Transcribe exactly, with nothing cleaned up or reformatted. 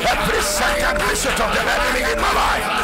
every second visit of the enemy in my life.